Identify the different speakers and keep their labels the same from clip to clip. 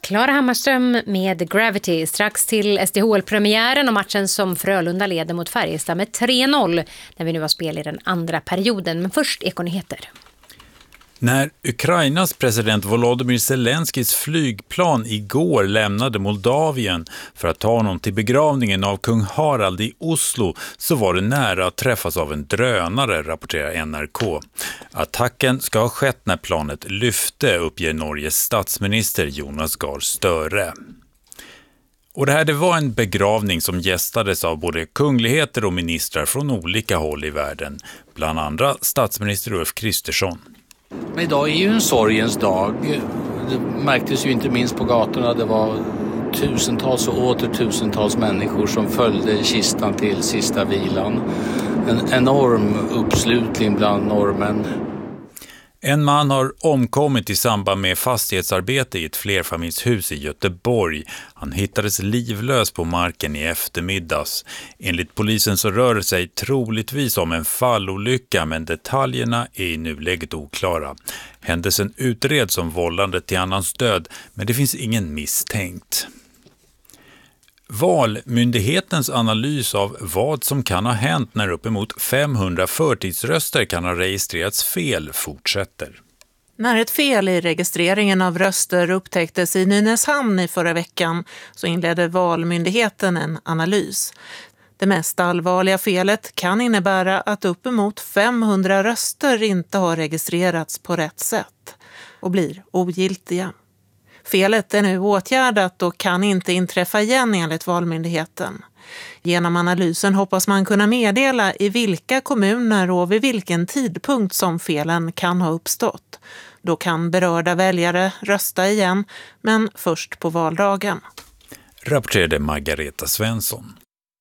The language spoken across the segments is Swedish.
Speaker 1: Klara Hammarström med Gravity strax till SDHL-premiären och matchen som Frölunda leder mot Färjestad med 3-0 när vi nu har spel i den andra perioden. Men först ekonyheter.
Speaker 2: När Ukrainas president Volodymyr Zelenskis flygplan igår lämnade Moldavien för att ta honom till begravningen av kung Harald i Oslo så var det nära att träffas av en drönare, rapporterar NRK. Attacken ska ha skett när planet lyfte, uppger Norges statsminister Jonas Gahr Støre. Och det var en begravning som gästades av både kungligheter och ministrar från olika håll i världen, bland andra statsminister Ulf Kristersson.
Speaker 3: Men idag är ju en sorgens dag. Det märktes ju inte minst på gatorna. Det var tusentals och åter tusentals människor som följde kistan till sista vilan. En enorm uppslutning bland norrmän.
Speaker 2: En man har omkommit i samband med fastighetsarbete i ett flerfamiljshus i Göteborg. Han hittades livlös på marken i eftermiddags. Enligt polisen så rör det sig troligtvis om en fallolycka, men detaljerna är i nuläget oklara. Händelsen utreds som vållande till annans död, men det finns ingen misstänkt. Valmyndighetens analys av vad som kan ha hänt när uppemot 500 förtidsröster kan ha registrerats fel fortsätter.
Speaker 4: När ett fel i registreringen av röster upptäcktes i Nynäshamn i förra veckan så inledde Valmyndigheten en analys. Det mest allvarliga felet kan innebära att uppemot 500 röster inte har registrerats på rätt sätt och blir ogiltiga. Felet är nu åtgärdat och kan inte inträffa igen enligt Valmyndigheten. Genom analysen hoppas man kunna meddela i vilka kommuner och vid vilken tidpunkt som felen kan ha uppstått. Då kan berörda väljare rösta igen, men först på valdagen.
Speaker 2: Rapporterade Margareta Svensson.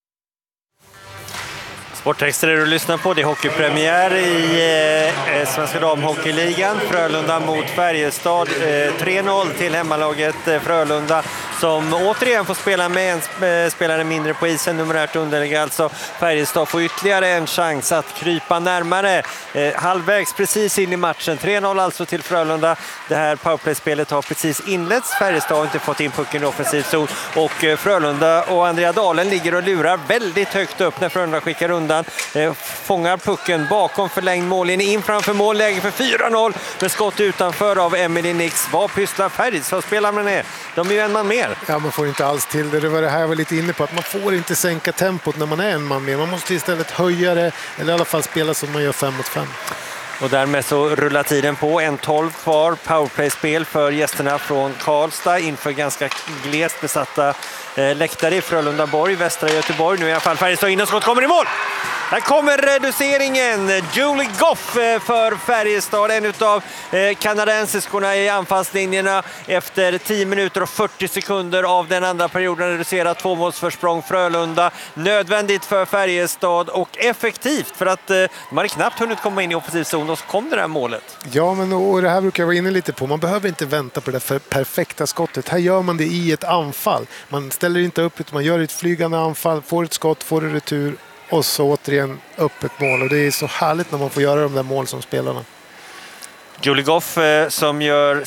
Speaker 5: Sporttexter är du lyssnar på. Det är hockeypremiär i Svenska damhockeyligan. Frölunda mot Färjestad. 3-0 till hemmalaget Frölunda som återigen får spela med en spelare mindre på isen. Numerärt underläge alltså. Färjestad får ytterligare en chans att krypa närmare. Halvvägs precis in i matchen. 3-0 alltså till Frölunda. Det här powerplay-spelet har precis inletts. Färjestad har inte fått in pucken i offensiv zon. Och Frölunda och Andrea Dahlen ligger och lurar väldigt högt upp när Frölunda skickar undan. Fångar pucken bakom förlängd mållinje in framför mål, läge för 4-0 med skott utanför av Emily Nix. Vad pysslar Färjestad spelar med det? De är ju en man mer.
Speaker 6: Ja, man får inte alls till det. Det var det här jag var lite inne på, att man får inte sänka tempot när man är en man mer. Man måste istället höja det, eller i alla fall spela som man gör 5 mot 5.
Speaker 5: Och därmed så rullar tiden på. 1:12 kvar. Powerplay-spel för gästerna från Karlstad inför ganska glest besatta läktare i Frölunda-Borg, västra Göteborg. Nu i alla fall Färjestad in och skott kommer i mål. Här kommer reduceringen. Julie Goff för Färjestad, en av kanadensiskorna i anfallslinjerna efter 10 minuter och 40 sekunder av den andra perioden reducerat 2-målsförsprång Frölunda. Nödvändigt för Färjestad och effektivt för att man hade knappt hunnit komma in i offensiv zon och så kom det där målet.
Speaker 6: Ja, men och det här brukar jag vara inne lite på. Man behöver inte vänta på det där perfekta skottet. Här gör man det i ett anfall. Man ställer inte upp utan man gör ett flygande anfall, får ett skott, får det retur och så återigen upp ett mål. Och det är så härligt när man får göra de där mål som spelarna.
Speaker 5: Julie Goff som gör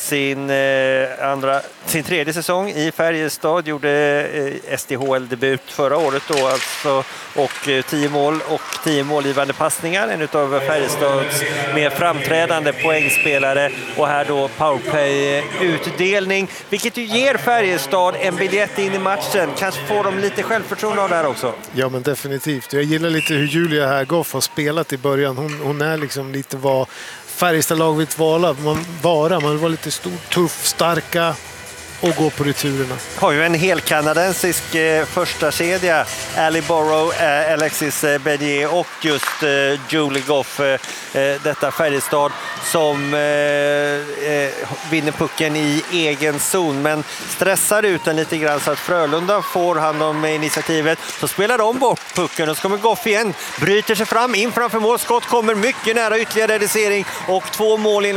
Speaker 5: sin tredje säsong i Färjestad, gjorde SDHL-debut förra året då alltså, och 10 målgivande passningar, en av Färjestads mer framträdande poängspelare, och här då powerplay-utdelning, vilket ju ger Färjestad en biljett in i matchen. Kanske får de lite självförtroende av det här också.
Speaker 6: Ja, men definitivt. Jag gillar lite hur Julia här Goff har spelat i början. Hon är liksom lite vad Färjestad-lag vill vara. Man vill vara lite stor, tuff, starka och gå på returerna.
Speaker 5: Har ju en hel kanadensisk första kedja. Ali Borrow, Alexis Bernier och just Julie Goff. Detta Färjestad som vinner pucken i egen zon, men stressar ut den lite grann så att Frölunda får hand om initiativet. Så spelar de bort pucken och så kommer Goff igen. Bryter sig fram in framför mål. Skott kommer mycket nära, ytterligare reducering och 2 mål in.